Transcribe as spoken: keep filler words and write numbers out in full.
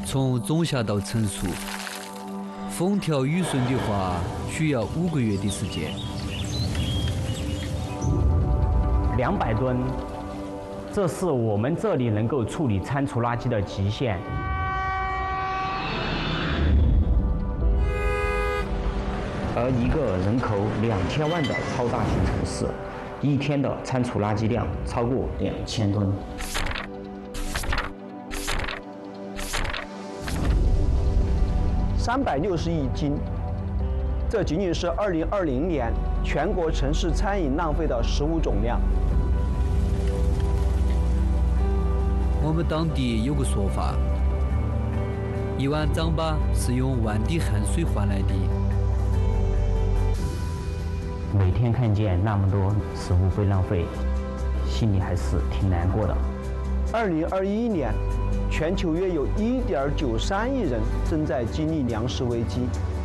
从种下到成熟，风调雨顺的话，需要五个月的时间。 两百吨，这是我们这里能够处理餐厨垃圾的极限。而一个人口两千万的超大型城市，一天的餐厨垃圾量超过两千吨。 三百六十亿斤，这仅仅是二零二零年全国城市餐饮浪费的食物总量。 我们当地有个说法，一碗糌粑是用万滴汗水换来的。 每天看见那么多食物被浪费，心里还是挺难过的。 二零二一年，全球约有一点九三亿人正在经历粮食危机。